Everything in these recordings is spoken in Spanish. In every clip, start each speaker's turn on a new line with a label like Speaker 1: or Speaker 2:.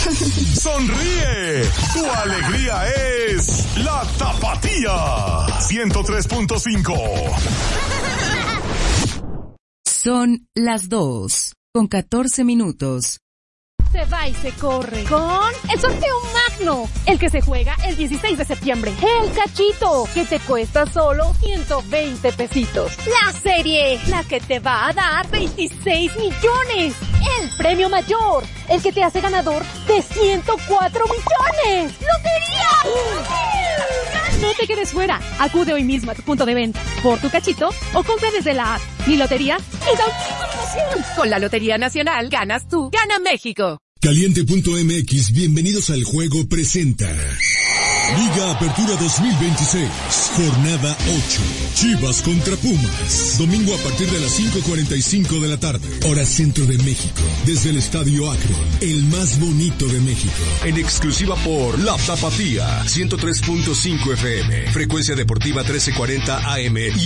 Speaker 1: Sonríe, tu alegría es la Tapatía. 103.5.
Speaker 2: Son las 2:14.
Speaker 3: Se va y se corre con el sorteo magno, el que se juega el 16 de septiembre. El cachito, que te cuesta solo 120 pesitos. La serie, la que te va a dar 26 millones. El premio mayor, el que te hace ganador de 104 millones. ¡Lotería! No te quedes fuera. Acude hoy mismo a tu punto de venta por tu cachito o compra desde la app. Mi lotería es auténtica emoción.
Speaker 4: Con la Lotería Nacional ganas tú, gana México.
Speaker 5: Caliente.mx, bienvenidos al juego presenta Liga Apertura 2026, jornada 8, Chivas contra Pumas, domingo a partir de las 5:45 de la tarde, hora centro de México, desde el Estadio Akron, el más bonito de México, en exclusiva por La Tapatía, 103.5 FM, frecuencia deportiva 1340 AM y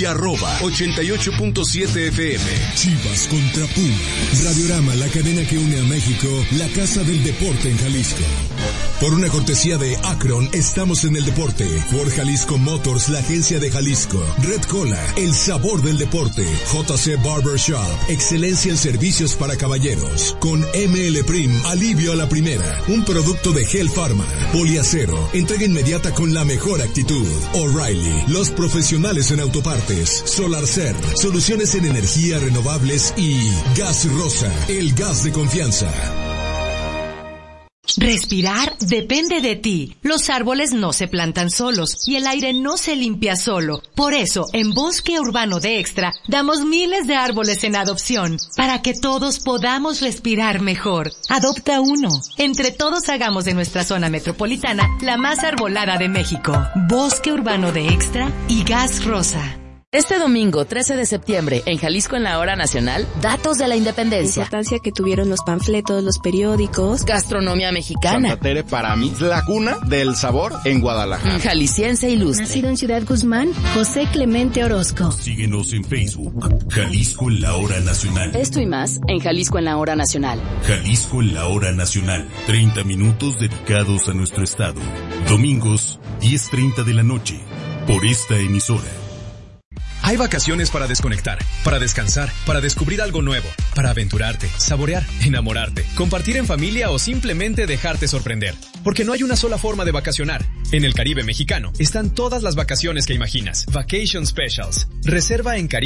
Speaker 5: @88.7 FM. Chivas contra Pumas, Radiorama, la cadena que une a México, la casa del deporte en Jalisco. Por una cortesía de Akron, estamos en el deporte. Por Jalisco Motors, la agencia de Jalisco. Red Cola, el sabor del deporte. JC Barbershop, excelencia en servicios para caballeros. Con ML Prim, alivio a la primera. Un producto de Gel Pharma. Poliacero, entrega inmediata con la mejor actitud. O'Reilly, los profesionales en autopartes. SolarCer, soluciones en energías renovables. Y Gas Rosa, el gas de confianza.
Speaker 6: Respirar depende de ti. Los árboles no se plantan solos y el aire no se limpia solo. Por eso, en Bosque Urbano de Extra, damos miles de árboles en adopción para que todos podamos respirar mejor. Adopta uno. Entre todos hagamos de nuestra zona metropolitana la más arbolada de México. Bosque Urbano de Extra y Gas Rosa.
Speaker 7: Este domingo, 13 de septiembre, en Jalisco en la Hora Nacional, datos de la independencia.
Speaker 8: La importancia que tuvieron los panfletos, los periódicos.
Speaker 7: Gastronomía mexicana.
Speaker 9: Santa Tere para mí es la cuna del sabor en Guadalajara.
Speaker 7: Jalisciense ilustre.
Speaker 10: Nacido en Ciudad Guzmán, José Clemente Orozco.
Speaker 5: Síguenos en Facebook, Jalisco en la Hora Nacional.
Speaker 7: Esto y más en Jalisco en la Hora Nacional.
Speaker 5: Jalisco en la Hora Nacional. 30 minutos dedicados a nuestro estado. Domingos, 10:30 de la noche. Por esta emisora.
Speaker 11: Hay vacaciones para desconectar, para descansar, para descubrir algo nuevo, para aventurarte, saborear, enamorarte, compartir en familia o simplemente dejarte sorprender. Porque no hay una sola forma de vacacionar. En el Caribe mexicano están todas las vacaciones que imaginas. Vacation Specials. Reserva en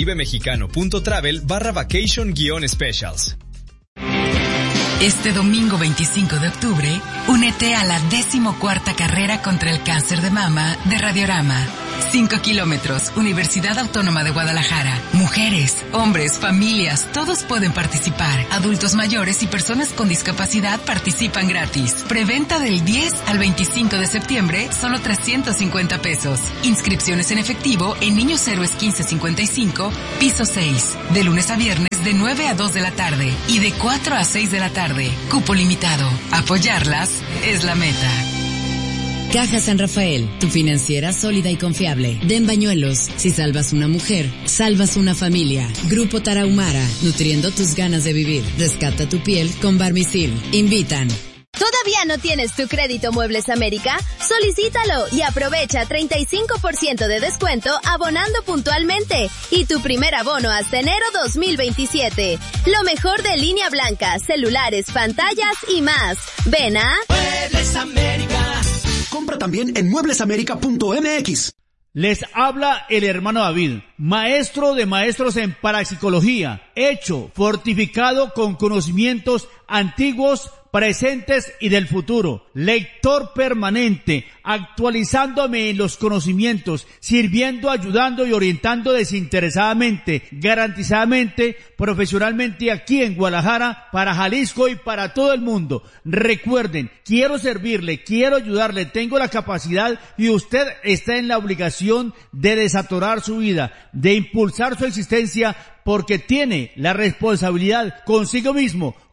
Speaker 11: caribemexicano.travel/vacation-specials.
Speaker 2: Este domingo 25 de octubre, únete a la 14ª carrera contra el cáncer de mama de Radiorama. 5 kilómetros, Universidad Autónoma de Guadalajara. Mujeres, hombres, familias, todos pueden participar. Adultos mayores y personas con discapacidad participan gratis. Preventa del 10 al 25 de septiembre, solo 350 pesos. Inscripciones en efectivo en Niños Héroes 1555, piso 6. De lunes a viernes de 9 a 2 de la tarde y de 4 a 6 de la tarde. Cupo limitado. Apoyarlas es la meta.
Speaker 12: Caja San Rafael, tu financiera sólida y confiable. Den Bañuelos, si salvas una mujer, salvas una familia. Grupo Tarahumara, nutriendo tus ganas de vivir. Rescata tu piel con Barmisil. Invitan.
Speaker 13: ¿Todavía no tienes tu crédito Muebles América? Solicítalo y aprovecha 35% de descuento abonando puntualmente y tu primer abono hasta enero 2027. Lo mejor de línea blanca, celulares, pantallas y más. Ven a
Speaker 14: Muebles América.
Speaker 15: Compra también en mueblesamerica.mx.
Speaker 16: Les habla el hermano David, maestro de maestros en parapsicología, hecho, fortificado con conocimientos antiguos, presentes y del futuro, lector permanente, actualizándome en los conocimientos, sirviendo, ayudando y orientando desinteresadamente, garantizadamente, profesionalmente aquí en Guadalajara, para Jalisco y para todo el mundo. Recuerden, quiero servirle, quiero ayudarle, tengo la capacidad y usted está en la obligación de desatorar su vida, de impulsar su existencia, porque tiene la responsabilidad consigo mismo,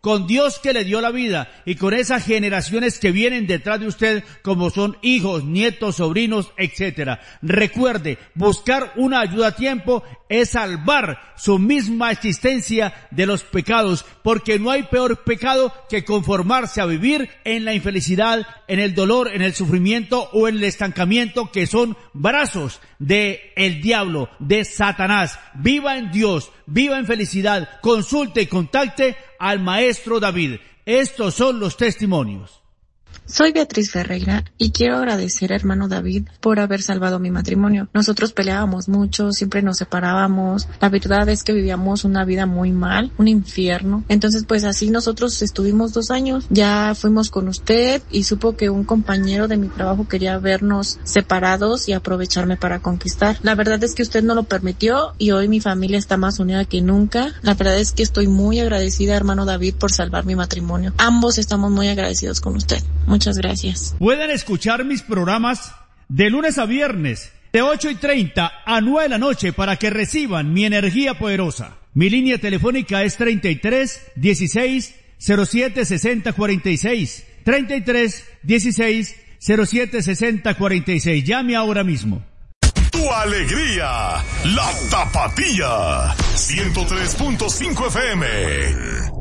Speaker 16: con Dios que le dio la vida y con esas generaciones que vienen detrás de usted, como son hijos, nietos, sobrinos, etcétera. Recuerde, buscar una ayuda a tiempo es salvar su misma existencia de los pecados, porque no hay peor pecado que conformarse a vivir en la infelicidad, en el dolor, en el sufrimiento o en el estancamiento, que son brazos de el diablo, de Satanás. Viva en Dios, viva en felicidad, consulte y contacte al maestro David. Estos son los testimonios.
Speaker 17: Soy Beatriz Ferreira y quiero agradecer a hermano David por haber salvado mi matrimonio. Nosotros peleábamos mucho, siempre nos separábamos. La verdad es que vivíamos una vida muy mal, un infierno. Entonces pues así nosotros estuvimos 2 años. Ya fuimos con usted y supo que un compañero de mi trabajo quería vernos separados y aprovecharme para conquistar. La verdad es que usted no lo permitió y hoy mi familia está más unida que nunca. La verdad es que estoy muy agradecida, hermano David, por salvar mi matrimonio. Ambos estamos muy agradecidos con usted. Muchas gracias.
Speaker 16: Pueden escuchar mis programas de lunes a viernes de 8:30 a 9 de la noche para que reciban mi energía poderosa. Mi línea telefónica es 33 16 07 60 46. 33 16 07 60 46. Llame ahora mismo.
Speaker 1: Tu alegría, la Tapatía, 103.5 FM.